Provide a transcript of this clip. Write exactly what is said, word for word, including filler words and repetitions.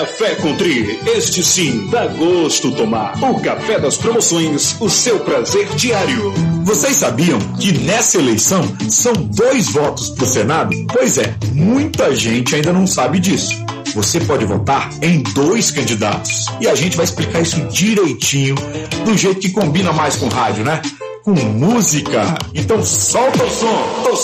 Café com Tri, este sim dá gosto tomar. O café das promoções, o seu prazer diário. Vocês sabiam que nessa eleição são dois votos pro Senado? Pois é, muita gente ainda não sabe disso. Você pode votar em dois candidatos. E a gente vai explicar isso direitinho, do jeito que combina mais com rádio, né? Com música. Então solta o som. Tô